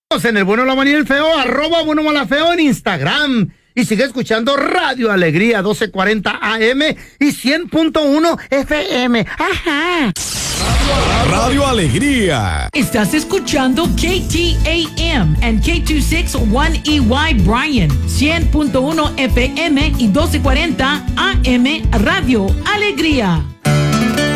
En el bueno, la mala y el feo, @ bueno, mala, feo en Instagram. Y sigue escuchando Radio Alegría 1240 AM y 100.1 FM. Ajá. Radio Alegría. Estás escuchando KTAM and K261EY Bryan, 100.1 FM y 1240 AM Radio Alegría.